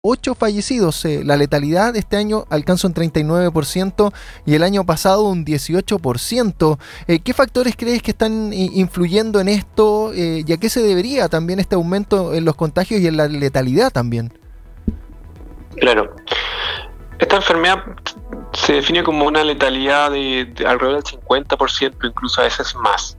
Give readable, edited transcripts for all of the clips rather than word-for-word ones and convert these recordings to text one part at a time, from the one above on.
8 fallecidos. La letalidad este año alcanza un 39% y el año pasado un 18%. ¿Qué factores crees que están influyendo en esto y a qué se debería también este aumento en los contagios y en la letalidad también? Claro. Esta enfermedad se define como una letalidad de alrededor del 50%, incluso a veces más.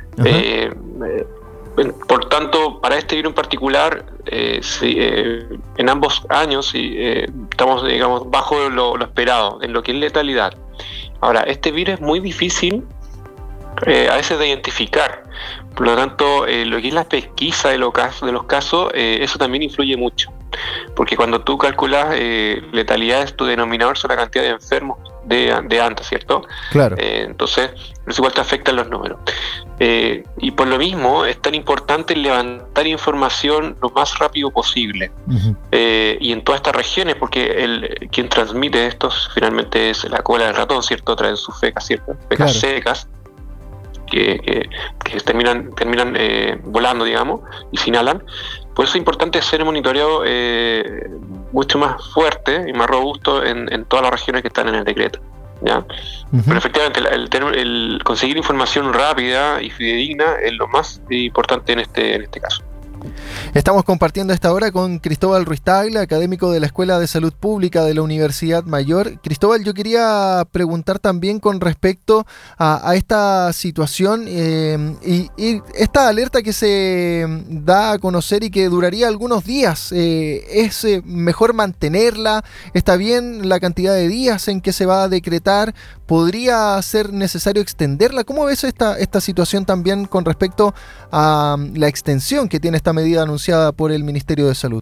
Por tanto, para este virus en particular, en ambos años estamos, digamos, bajo lo esperado, en lo que es letalidad. Ahora, este virus es muy difícil a veces de identificar. Por lo tanto, lo que es la pesquisa de los casos, eso también influye mucho. Porque cuando tú calculas letalidad, tu denominador son la cantidad de enfermos de antes, ¿cierto? Claro. Entonces, eso igual te afecta en los números. Y por lo mismo, es tan importante levantar información lo más rápido posible. Y en todas estas regiones, porque quien transmite estos finalmente es la cola del ratón, ¿cierto? A través de sus fecas, ¿cierto? Fecas secas. Que terminan volando, digamos, y se inhalan. Por eso es importante hacer el monitoreo mucho más fuerte y más robusto en todas las regiones que están en el decreto, ¿ya? Pero efectivamente el conseguir información rápida y fidedigna es lo más importante en este caso. Estamos compartiendo esta hora con Cristóbal Ruiz Tagle, académico de la Escuela de Salud Pública de la Universidad Mayor. Cristóbal, yo quería preguntar también con respecto a esta situación y esta alerta que se da a conocer y que duraría algunos días. ¿Es mejor mantenerla? ¿Está bien la cantidad de días en que se va a decretar? ¿Podría ser necesario extenderla? ¿Cómo ves esta situación también con respecto a la extensión que tiene esta medida anunciada por el Ministerio de Salud?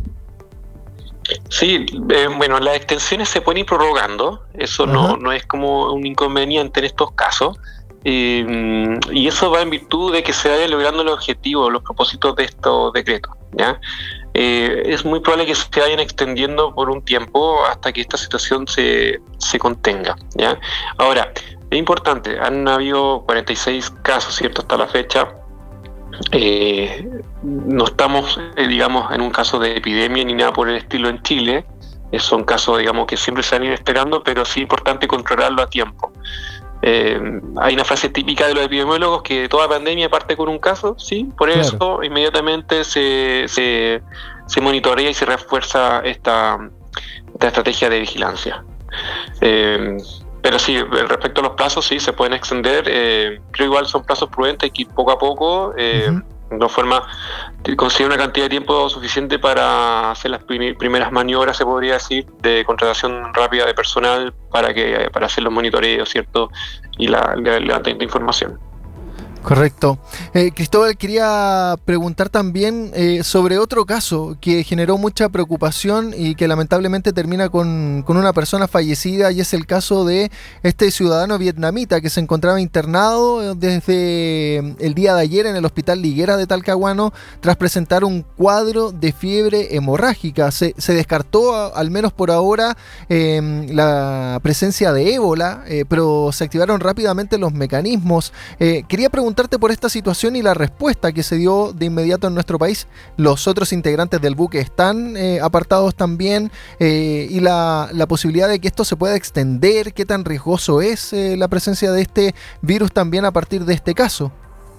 Sí, bueno, las extensiones se pueden ir prorrogando, eso no es como un inconveniente en estos casos, y eso va en virtud de que se vayan logrando los objetivos, los propósitos de estos decretos, ¿ya? Es muy probable que se vayan extendiendo por un tiempo hasta que esta situación se contenga, ¿ya? Ahora, es importante, han habido 46 casos, ¿cierto?, hasta la fecha. No estamos, digamos, en un caso de epidemia ni nada por el estilo en Chile. Son casos, digamos, que siempre se van a ir esperando, pero sí es importante controlarlo a tiempo. Hay una frase típica de los epidemiólogos que toda pandemia parte con un caso, sí, por eso inmediatamente se monitorea y se refuerza esta estrategia de vigilancia. Pero sí, respecto a los plazos, sí, se pueden extender. Creo igual son plazos prudentes, hay que ir poco a poco, de forma conseguir una cantidad de tiempo suficiente para hacer las primeras maniobras, se podría decir, de contratación rápida de personal para hacer los monitoreos, ¿cierto? Y la levantamiento de información. Correcto. Cristóbal, quería preguntar también sobre otro caso que generó mucha preocupación y que lamentablemente termina con una persona fallecida, y es el caso de este ciudadano vietnamita que se encontraba internado desde el día de ayer en el Hospital Liguera de Talcahuano tras presentar un cuadro de fiebre hemorrágica. Se descartó, al menos por ahora, la presencia de ébola, pero se activaron rápidamente los mecanismos. Quería preguntarte por esta situación y la respuesta que se dio de inmediato en nuestro país. Los otros integrantes del buque están apartados también, y la posibilidad de que esto se pueda extender, qué tan riesgoso es la presencia de este virus también a partir de este caso.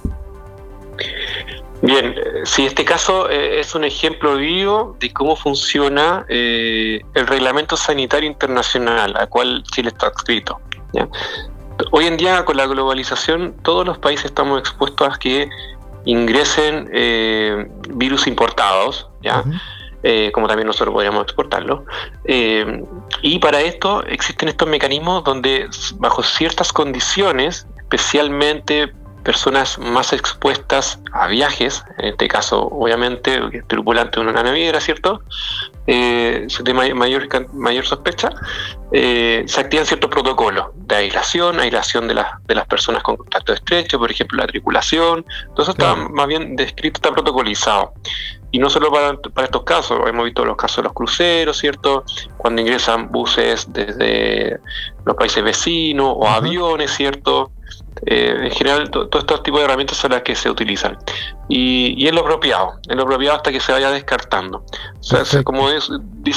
Bien, sí, este caso es un ejemplo vivo de cómo funciona el Reglamento Sanitario Internacional, al cual Chile está adscrito, ¿ya? Hoy en día, con la globalización, todos los países estamos expuestos a que ingresen virus importados, ¿ya? Como también nosotros podríamos exportarlo. Y para esto existen estos mecanismos donde, bajo ciertas condiciones, especialmente personas más expuestas a viajes, en este caso, obviamente, tripulante de una naviera, ¿cierto?, de mayor sospecha, se activan ciertos protocolos de aislación de las personas con contacto estrecho, por ejemplo, la tripulación. Entonces está más bien descrito, está protocolizado. Y no solo para estos casos, hemos visto los casos de los cruceros, ¿cierto?, cuando ingresan buses desde los países vecinos o aviones, ¿cierto?, En general, todos estos tipos de herramientas son las que se utilizan. Y es lo apropiado hasta que se vaya descartando. O sea, como dice